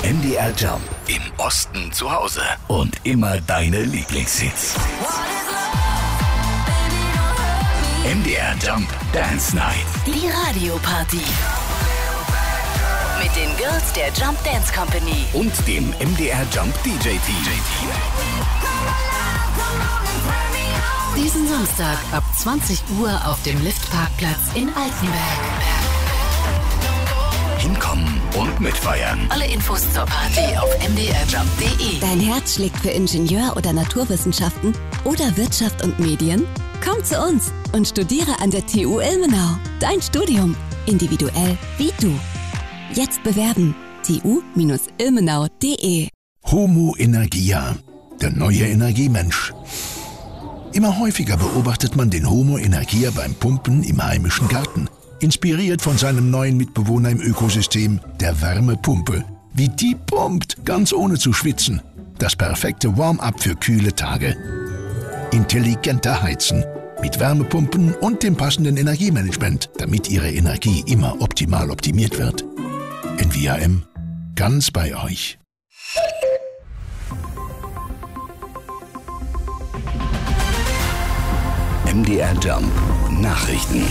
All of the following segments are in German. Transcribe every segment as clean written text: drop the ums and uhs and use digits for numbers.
MDR Jump. Im Osten zu Hause. Und immer deine Lieblingshits. MDR Jump Dance Night. Die Radioparty. Mit den Girls der Jump Dance Company. Und dem MDR Jump DJ-Team. Diesen Samstag ab 20 Uhr auf dem Liftparkplatz in Altenberg. Hinkommen und mitfeiern. Alle Infos zur Party auf mdrjump.de. Dein Herz schlägt für Ingenieur- oder Naturwissenschaften oder Wirtschaft und Medien? Komm zu uns und studiere an der TU Ilmenau. Dein Studium. Individuell wie du. Jetzt bewerben. tu-ilmenau.de. Homo Energia, der neue Energiemensch. Immer häufiger beobachtet man den Homo Energia beim Pumpen im heimischen Garten. Inspiriert von seinem neuen Mitbewohner im Ökosystem, der Wärmepumpe. Wie die pumpt, ganz ohne zu schwitzen. Das perfekte Warm-up für kühle Tage. Intelligenter Heizen. Mit Wärmepumpen und dem passenden Energiemanagement, damit Ihre Energie immer optimal optimiert wird. NVAM, ganz bei euch. MDR Jump Nachrichten.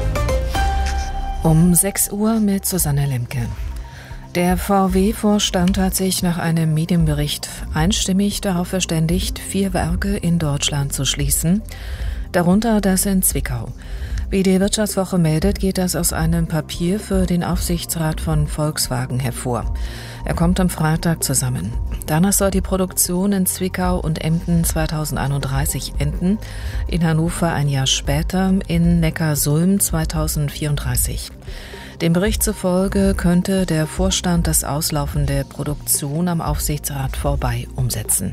Um 6 Uhr mit Susanne Lemke. Der VW-Vorstand hat sich nach einem Medienbericht einstimmig darauf verständigt, 4 Werke in Deutschland zu schließen, darunter das in Zwickau. Wie die Wirtschaftswoche meldet, geht das aus einem Papier für den Aufsichtsrat von Volkswagen hervor. Er kommt am Freitag zusammen. Danach soll die Produktion in Zwickau und Emden 2031 enden, in Hannover ein Jahr später, in Neckarsulm 2034. Dem Bericht zufolge könnte der Vorstand das Auslaufen der Produktion am Aufsichtsrat vorbei umsetzen.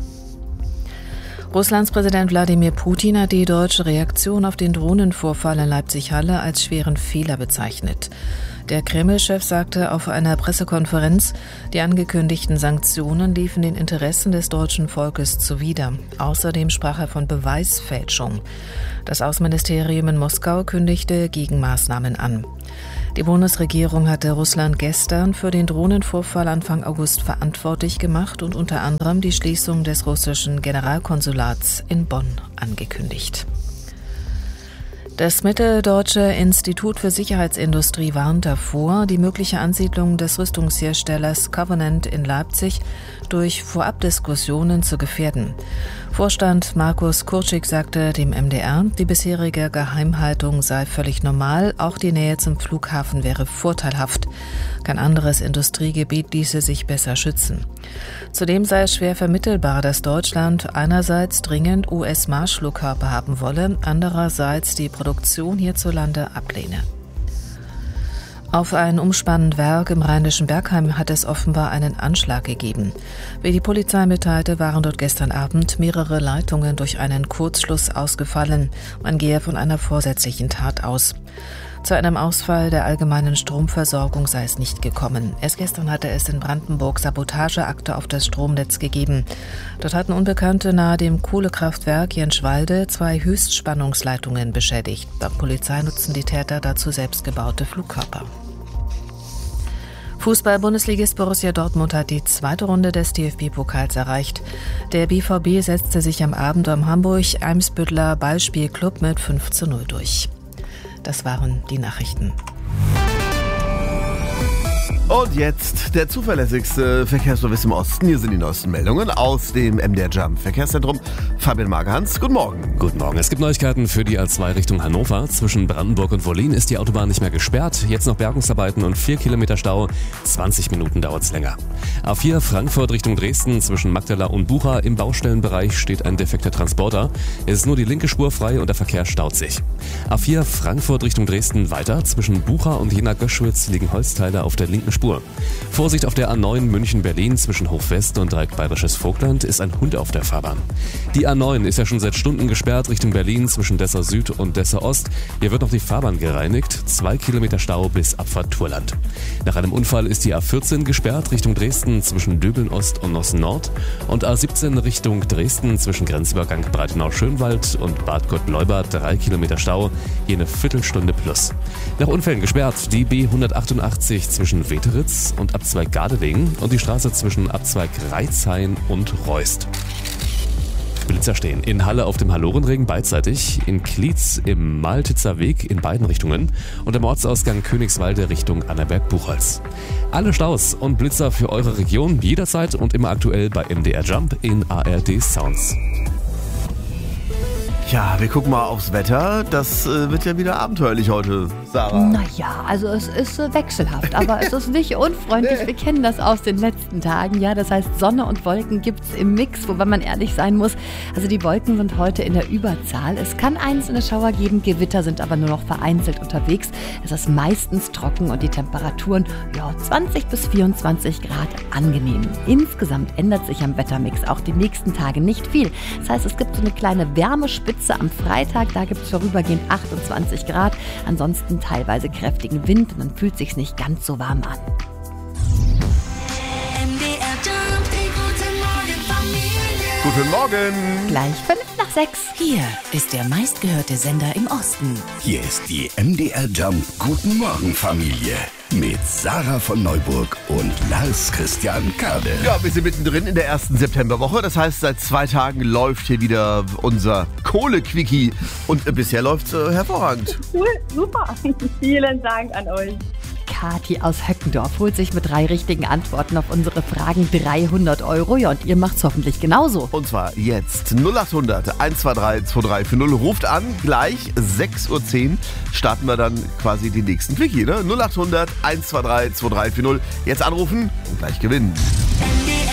Russlands Präsident Wladimir Putin hat die deutsche Reaktion auf den Drohnenvorfall in Leipzig-Halle als schweren Fehler bezeichnet. Der Kreml-Chef sagte auf einer Pressekonferenz, die angekündigten Sanktionen liefen den Interessen des deutschen Volkes zuwider. Außerdem sprach er von Beweisfälschung. Das Außenministerium in Moskau kündigte Gegenmaßnahmen an. Die Bundesregierung hatte Russland gestern für den Drohnenvorfall Anfang August verantwortlich gemacht und unter anderem die Schließung des russischen Generalkonsulats in Bonn angekündigt. Das Mitteldeutsche Institut für Sicherheitsindustrie warnt davor, die mögliche Ansiedlung des Rüstungsherstellers Covenant in Leipzig durch Vorabdiskussionen zu gefährden. Vorstand Markus Kurczyk sagte dem MDR, die bisherige Geheimhaltung sei völlig normal, auch die Nähe zum Flughafen wäre vorteilhaft. Kein anderes Industriegebiet ließe sich besser schützen. Zudem sei es schwer vermittelbar, dass Deutschland einerseits dringend US-Marschflugkörper haben wolle, andererseits die Produktion hierzulande ablehne. Auf ein Umspannwerk im rheinischen Bergheim hat es offenbar einen Anschlag gegeben. Wie die Polizei mitteilte, waren dort gestern Abend mehrere Leitungen durch einen Kurzschluss ausgefallen. Man gehe von einer vorsätzlichen Tat aus. Zu einem Ausfall der allgemeinen Stromversorgung sei es nicht gekommen. Erst gestern hatte es in Brandenburg Sabotageakte auf das Stromnetz gegeben. Dort hatten Unbekannte nahe dem Kohlekraftwerk Jenschwalde 2 Höchstspannungsleitungen beschädigt. Laut Polizei nutzen die Täter dazu selbstgebaute Flugkörper. Fußball-Bundesligist Borussia Dortmund hat die 2. Runde des DFB-Pokals erreicht. Der BVB setzte sich am Abend am Hamburg-Eimsbütteler Ballspielclub mit 5:0 durch. Das waren die Nachrichten. Und jetzt der zuverlässigste Verkehrsservice im Osten. Hier sind die neuesten Meldungen aus dem MDR Jump Verkehrszentrum. Fabian Magerhans, guten Morgen. Guten Morgen. Es gibt Neuigkeiten für die A2 Richtung Hannover. Zwischen Brandenburg und Wollin ist die Autobahn nicht mehr gesperrt. Jetzt noch Bergungsarbeiten und 4 Kilometer Stau. 20 Minuten dauert es länger. A4 Frankfurt Richtung Dresden. Zwischen Magdala und Bucha im Baustellenbereich steht ein defekter Transporter. Es ist nur die linke Spur frei und der Verkehr staut sich. A4 Frankfurt Richtung Dresden weiter. Zwischen Bucha und Jena-Göschwitz liegen Holzteile auf der linken Spur. Vorsicht auf der A9 München-Berlin zwischen Hochwest und Dreieck Bayerisches Vogtland ist ein Hund auf der Fahrbahn. Die A9 ist ja schon seit Stunden gesperrt Richtung Berlin zwischen Dessau Süd und Dessau Ost. Hier wird noch die Fahrbahn gereinigt. 2 Kilometer Stau bis Abfahrt Turland. Nach einem Unfall ist die A14 gesperrt Richtung Dresden zwischen Döbeln Ost und Nossen Nord und A17 Richtung Dresden zwischen Grenzübergang Breitenau-Schönwald und Bad Gott-Leubert 3 Kilometer Stau, je eine Viertelstunde plus. Nach Unfällen gesperrt die B188 zwischen Wete Fritz und Abzweig Gardelegen und die Straße zwischen Abzweig Reitzhain und Reust. Blitzer stehen in Halle auf dem Hallorenring beidseitig, in Klietz im Maltitzer Weg in beiden Richtungen und im Ortsausgang Königswalde Richtung Annaberg-Buchholz. Alle Staus und Blitzer für eure Region jederzeit und immer aktuell bei MDR Jump in ARD Sounds. Ja, wir gucken mal aufs Wetter. Das wird ja wieder abenteuerlich heute, Sarah. Naja, also es ist wechselhaft, aber es ist nicht unfreundlich. Wir kennen das aus den letzten Tagen. Ja, das heißt, Sonne und Wolken gibt es im Mix, wobei man ehrlich sein muss. Also die Wolken sind heute in der Überzahl. Es kann einzelne Schauer geben, Gewitter sind aber nur noch vereinzelt unterwegs. Es ist meistens trocken und die Temperaturen 20 bis 24 Grad angenehm. Insgesamt ändert sich am Wettermix auch die nächsten Tage nicht viel. Das heißt, es gibt so eine kleine Wärmespitze am Freitag, da gibt es vorübergehend 28 Grad, ansonsten teilweise kräftigen Wind und dann fühlt es sich nicht ganz so warm an. Guten Morgen. Gleich 5:05. Hier ist der meistgehörte Sender im Osten. Hier ist die MDR Jump Guten Morgen Familie mit Sarah von Neuburg und Lars Christian Kade. Ja, wir sind mittendrin in der ersten Septemberwoche. Das heißt, seit 2 Tagen läuft hier wieder unser Kohle-Quickie. Und bisher läuft es hervorragend. Cool, super. Vielen Dank an euch. Kathi aus Höckendorf holt sich mit 3 richtigen Antworten auf unsere Fragen 300 €. Ja, und ihr macht's hoffentlich genauso. Und zwar jetzt 0800 123 2340. Ruft an, gleich 6:10 Uhr starten wir dann quasi den nächsten Quickie. Ne? 0800 123 2340. Jetzt anrufen und gleich gewinnen.